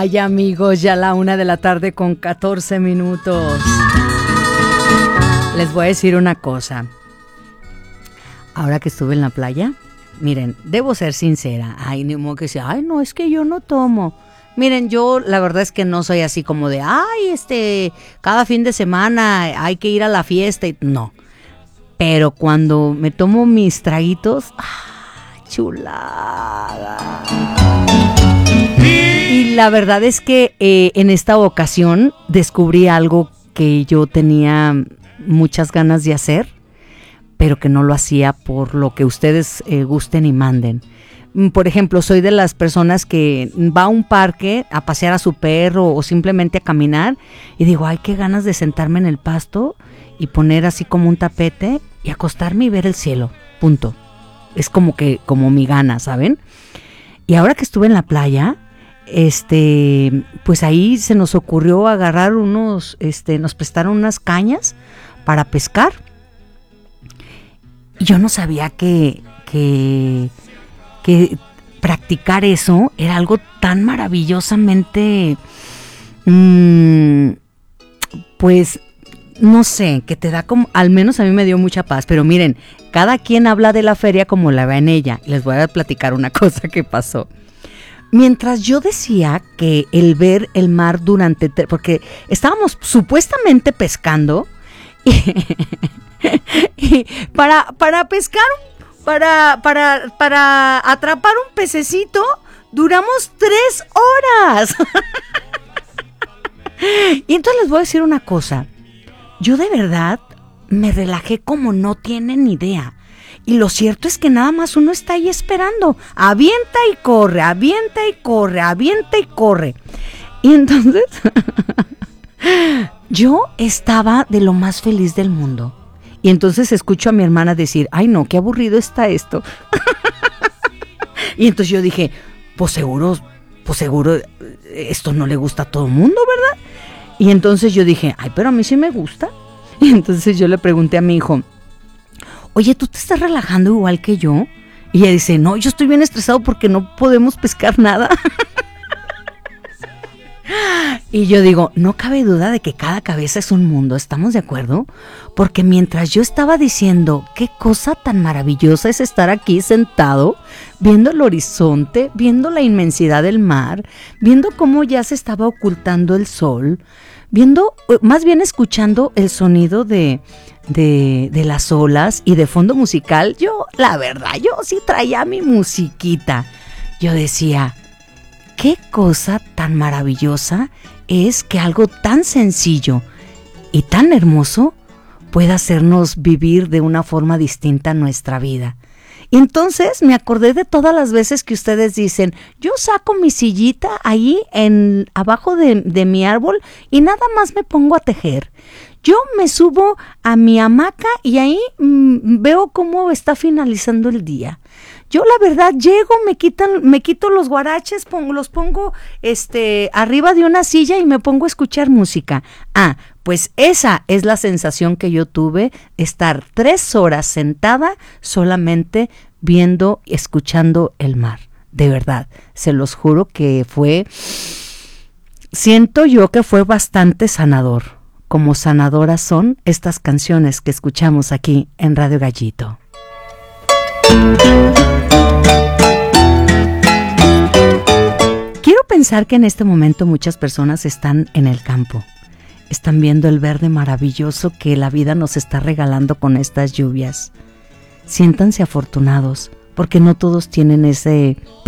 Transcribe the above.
Ay, amigos, ya la 1:14 p.m. Les voy a decir una cosa. Ahora que estuve en la playa, miren, debo ser sincera. Ay, ni modo que sea, ay, no, es que yo no tomo. Miren, yo la verdad es que no soy así como de, ay, cada fin de semana hay que ir a la fiesta. No. Pero cuando me tomo mis traguitos, chulada. Y la verdad es que en esta ocasión descubrí algo que yo tenía muchas ganas de hacer, pero que no lo hacía por lo que ustedes gusten y manden. Por ejemplo, soy de las personas que va a un parque a pasear a su perro o simplemente a caminar y digo, ay, qué ganas de sentarme en el pasto y poner así como un tapete y acostarme y ver el cielo, punto. Es como mi gana, ¿saben? Y ahora que estuve en la playa, pues ahí se nos ocurrió agarrar nos prestaron unas cañas para pescar. Y yo no sabía que practicar eso era algo tan maravillosamente, pues, no sé, que te da como, al menos a mí me dio mucha paz. Pero miren, cada quien habla de la feria como la ve en ella. Les voy a platicar una cosa que pasó. Mientras yo decía que el ver el mar porque estábamos supuestamente pescando y para pescar, para atrapar un pececito, duramos 3 horas. Y entonces les voy a decir una cosa. Yo de verdad me relajé como no tienen idea. Y lo cierto es que nada más uno está ahí esperando. Avienta y corre, avienta y corre, avienta y corre. Y entonces yo estaba de lo más feliz del mundo. Y entonces escucho a mi hermana decir, ay no, qué aburrido está esto. Y entonces yo dije, pues seguro esto no le gusta a todo el mundo, ¿verdad? Y entonces yo dije, ay, pero a mí sí me gusta. Y entonces yo le pregunté a mi hijo, oye, ¿tú te estás relajando igual que yo? Y ella dice, no, yo estoy bien estresado porque no podemos pescar nada. Y yo digo, no cabe duda de que cada cabeza es un mundo, ¿estamos de acuerdo? Porque mientras yo estaba diciendo, qué cosa tan maravillosa es estar aquí sentado, viendo el horizonte, viendo la inmensidad del mar, viendo cómo ya se estaba ocultando el sol, más bien escuchando el sonido de las olas y de fondo musical, la verdad, yo sí traía mi musiquita. Yo decía, qué cosa tan maravillosa es que algo tan sencillo y tan hermoso pueda hacernos vivir de una forma distinta nuestra vida. Y entonces me acordé de todas las veces que ustedes dicen, yo saco mi sillita ahí abajo de mi árbol y nada más me pongo a tejer. Yo me subo a mi hamaca y ahí veo cómo está finalizando el día. Yo la verdad llego, me quito los guaraches, los pongo arriba de una silla y me pongo a escuchar música. Pues esa es la sensación que yo tuve, estar 3 horas sentada solamente viendo y escuchando el mar. De verdad, se los juro que siento yo que fue bastante sanador, como sanadoras son estas canciones que escuchamos aquí en Radio Gallito. Quiero pensar que en este momento muchas personas están en el campo, están viendo el verde maravilloso que la vida nos está regalando con estas lluvias. Siéntanse afortunados, porque no todos tienen ese